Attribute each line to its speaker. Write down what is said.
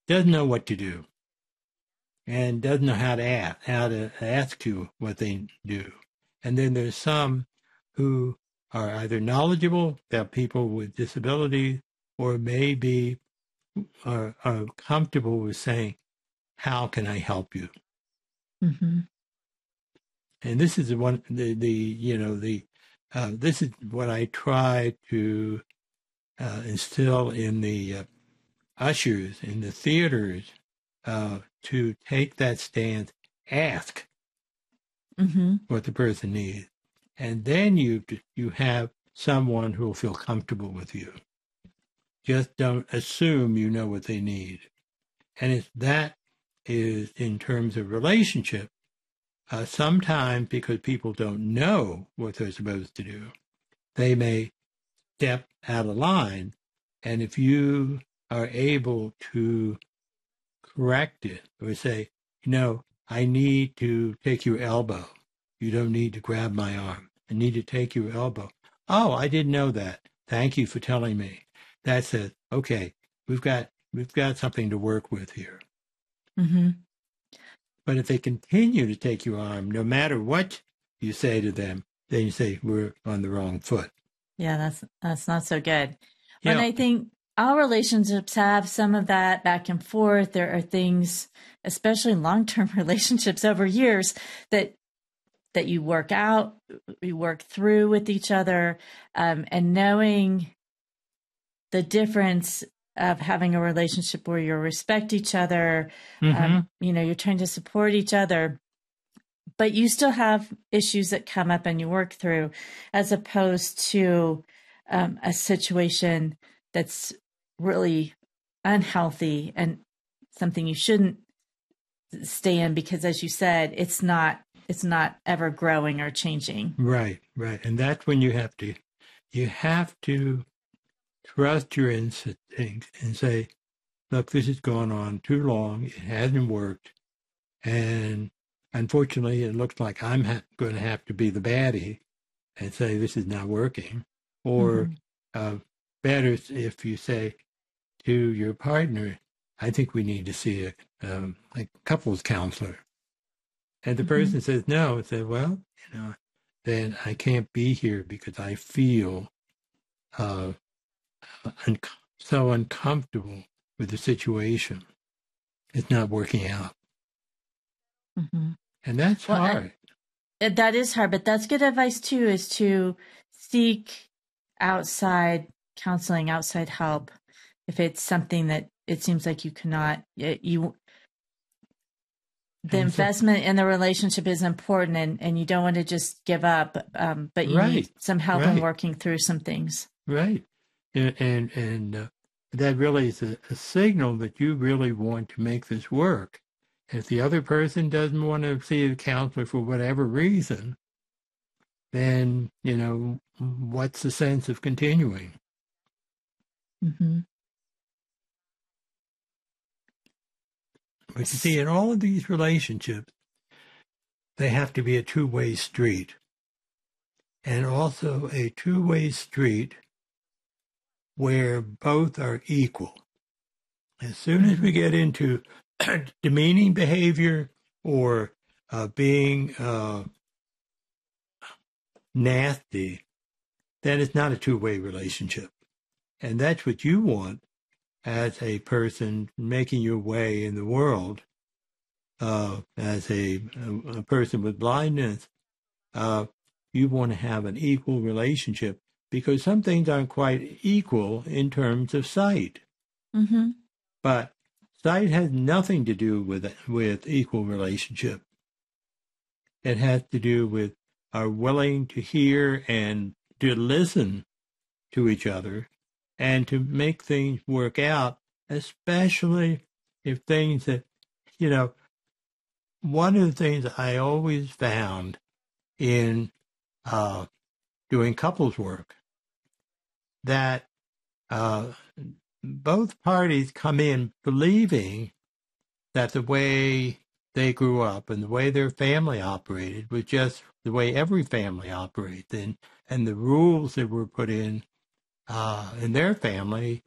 Speaker 1: doesn't know what to do and doesn't know how to ask you what they do. And then there's some who are either knowledgeable about people with disabilities or maybe are comfortable with saying, how can I help you?
Speaker 2: Mm-hmm.
Speaker 1: And this is this is what I try to instill in the ushers in the theaters, to take that stance, ask what the person needs, and then you have someone who will feel comfortable with you. Just don't assume you know what they need. And that is in terms of relationship. Sometimes because people don't know what they're supposed to do, they may step out of line. And if you are able to correct it or say, I need to take your elbow. You don't need to grab my arm. I need to take your elbow. Oh, I didn't know that. Thank you for telling me. That says, okay, we've got something to work with here.
Speaker 2: Mm-hmm.
Speaker 1: But if they continue to take your arm, no matter what you say to them, then you say, we're on the wrong foot.
Speaker 2: Yeah, that's not so good.
Speaker 1: Yeah.
Speaker 2: And I think all relationships have some of that back and forth. There are things, especially long-term relationships over years, that you work out, you work through with each other, and knowing the difference of having a relationship where you respect each other, you're trying to support each other, but you still have issues that come up and you work through, as opposed to a situation that's really unhealthy and something you shouldn't stay in, because, as you said, it's not ever growing or changing.
Speaker 1: Right. And that's when you have to trust your instincts and say, look, this has gone on too long. It hasn't worked. And unfortunately, it looks like I'm going to have to be the baddie and say, this is not working. Or better if you say to your partner, I think we need to see a couples counselor. And the person says no, and says, well, then I can't be here because I feel so uncomfortable with the situation. It's not working out. And that's hard.
Speaker 2: That is hard, but that's good advice too, is to seek outside counseling, outside help. If it's something that it seems like you cannot, the investment in the relationship is important, and you don't want to just give up, but you need some help in working through some things.
Speaker 1: Right. And that really is a signal that you really want to make this work. If the other person doesn't want to see a counselor for whatever reason, then, what's the sense of continuing? But you see, in all of these relationships, they have to be a two-way street. And also a two-way street where both are equal. As soon as we get into demeaning behavior or being nasty, then it's not a two-way relationship. And that's what you want as a person making your way in the world, as a person with blindness. You want to have an equal relationship, because some things aren't quite equal in terms of sight. But sight has nothing to do with equal relationship. It has to do with our willing to hear and to listen to each other and to make things work out, especially if things that, one of the things I always found in doing couples work, that both parties come in believing that the way they grew up and the way their family operated was just the way every family operates, and the rules that were put in their family